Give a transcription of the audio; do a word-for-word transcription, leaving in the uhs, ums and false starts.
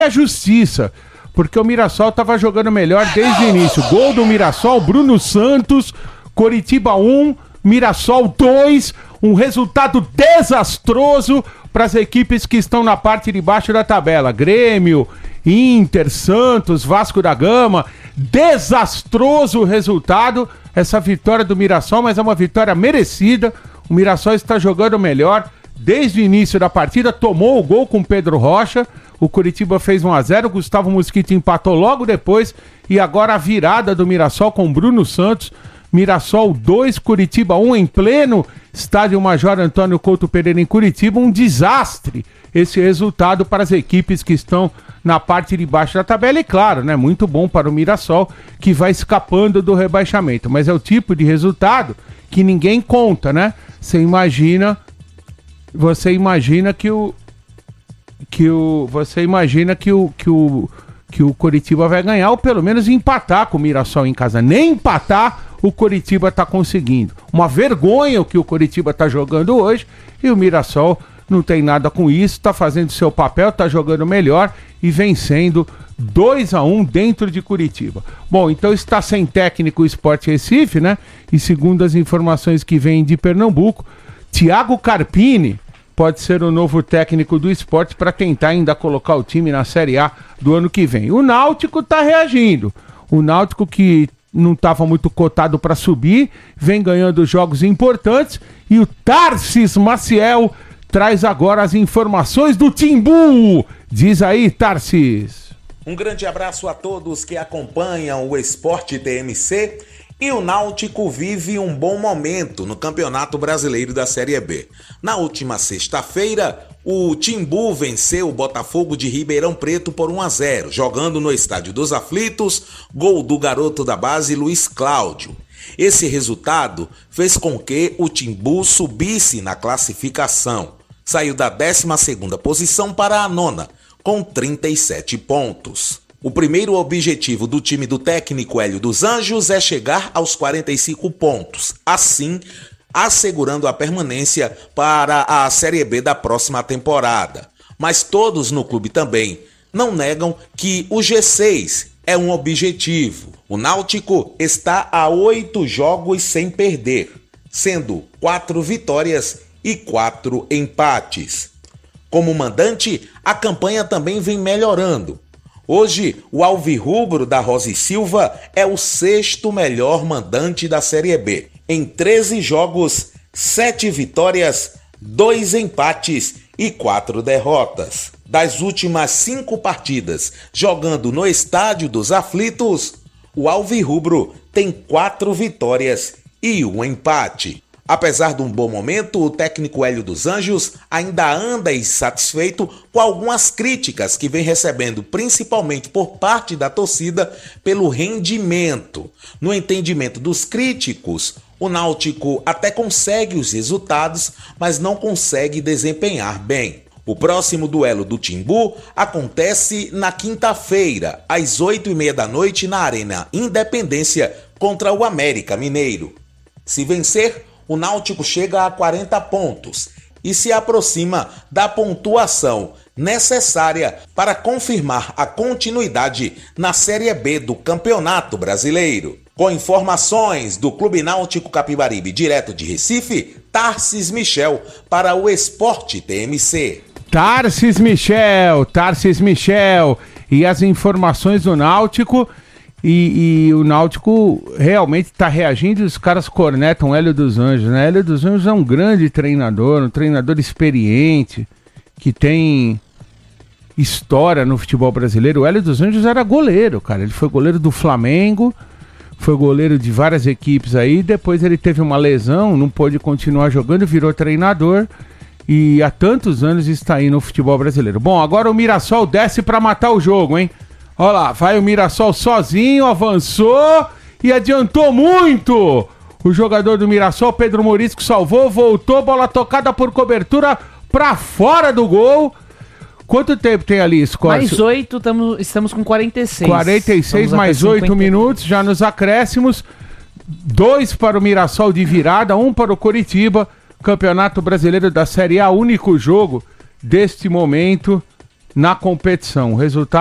a justiça, porque o Mirassol estava jogando melhor desde o início. Gol do Mirassol, Bruno Santos, Coritiba um, Mirassol dois, um resultado desastroso para as equipes que estão na parte de baixo da tabela. Grêmio, Inter, Santos, Vasco da Gama. Desastroso resultado, essa vitória do Mirassol, mas é uma vitória merecida. O Mirassol está jogando melhor desde o início da partida, tomou o gol com Pedro Rocha. O Coritiba fez um a zero, o Gustavo Mosquito empatou logo depois, e agora a virada do Mirassol com Bruno Santos. Mirassol dois, Coritiba um, em pleno estádio Major Antônio Couto Pereira em Curitiba. Um desastre esse resultado para as equipes que estão na parte de baixo da tabela, e claro, né, muito bom para o Mirassol, que vai escapando do rebaixamento, mas é o tipo de resultado que ninguém conta, né? Você imagina, você imagina que o que o você imagina que o que o que o Coritiba vai ganhar, ou pelo menos empatar com o Mirassol em casa. Nem empatar o Coritiba está conseguindo. Uma vergonha o que o Coritiba está jogando hoje, e o Mirassol não tem nada com isso, está fazendo seu papel, está jogando melhor e vencendo dois a um dentro de Curitiba. Bom, então está sem técnico o Sport Recife, né? E segundo as informações que vêm de Pernambuco, Thiago Carpini pode ser o novo técnico do Sport para tentar ainda colocar o time na Série A do ano que vem. O Náutico está reagindo. O Náutico, que não estava muito cotado para subir, vem ganhando jogos importantes, e o Tarsis Maciel traz agora as informações do Timbu. Diz aí, Tarsis. Um grande abraço a todos que acompanham o Sport T M C. E o Náutico vive um bom momento no Campeonato Brasileiro da Série B. Na última sexta-feira, o Timbu venceu o Botafogo de Ribeirão Preto por um a zero, jogando no Estádio dos Aflitos, gol do garoto da base Luiz Cláudio. Esse resultado fez com que o Timbu subisse na classificação. Saiu da décima segunda posição para a nona, com trinta e sete pontos. O primeiro objetivo do time do técnico Hélio dos Anjos é chegar aos quarenta e cinco pontos, assim assegurando a permanência para a Série B da próxima temporada. Mas todos no clube também não negam que o G seis é um objetivo. O Náutico está a oito jogos sem perder, sendo quatro vitórias e quatro empates. Como mandante, a campanha também vem melhorando. Hoje, o alvirrubro da Rosa e Silva é o sexto melhor mandante da Série B. Em treze jogos, sete vitórias, dois empates e quatro derrotas. Das últimas cinco partidas, jogando no Estádio dos Aflitos, o alvirrubro tem quatro vitórias e um empate. Apesar de um bom momento, o técnico Hélio dos Anjos ainda anda insatisfeito com algumas críticas que vem recebendo, principalmente por parte da torcida, pelo rendimento. No entendimento dos críticos, o Náutico até consegue os resultados, mas não consegue desempenhar bem. O próximo duelo do Timbu acontece na quinta-feira, às oito e meia da noite, na Arena Independência, contra o América Mineiro. Se vencer, o Náutico chega a quarenta pontos e se aproxima da pontuação necessária para confirmar a continuidade na Série B do Campeonato Brasileiro. Com informações do Clube Náutico Capibaribe, direto de Recife, Tarsis Michel para o Sport T M C. Tarsis Michel, Tarsis Michel, e as informações do Náutico. E, e o Náutico realmente está reagindo, e os caras cornetam o Hélio dos Anjos, né? Hélio dos Anjos é um grande treinador, um treinador experiente, que tem história no futebol brasileiro. O Hélio dos Anjos era goleiro, cara. Ele foi goleiro do Flamengo, foi goleiro de várias equipes aí, depois ele teve uma lesão, não pôde continuar jogando, virou treinador, e há tantos anos está aí no futebol brasileiro. Bom, agora o Mirassol desce para matar o jogo, hein? Olha lá, vai o Mirassol sozinho, avançou e adiantou muito. O jogador do Mirassol, Pedro Morisco, salvou, voltou, bola tocada por cobertura para fora do gol. Quanto tempo tem ali, Scott? Mais oito, tamo, estamos com quarenta e seis. quarenta e seis mais oito minutos, já nos acréscimos. Dois para o Mirassol de virada, um para o Coritiba. Campeonato Brasileiro da Série A, único jogo deste momento na competição. O resultado